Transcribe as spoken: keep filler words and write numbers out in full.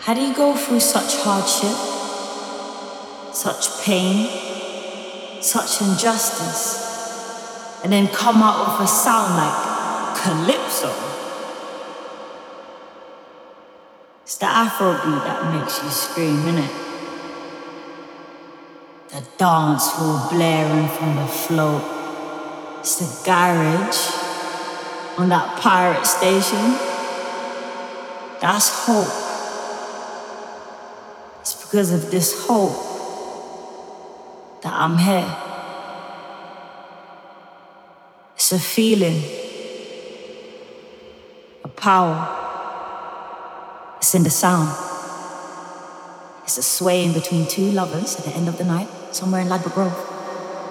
How do you go through such hardship, such pain, such injustice, and then come out with a sound like calypso? It's the Afrobeat that makes you scream, innit? The dance floor blaring from the float. It's the garage on that pirate station. That's hope. It's because of this hope that I'm here. It's a feeling, a power. It's in the sound. It's a swaying between two lovers at the end of the night, somewhere in Ladbroke Grove.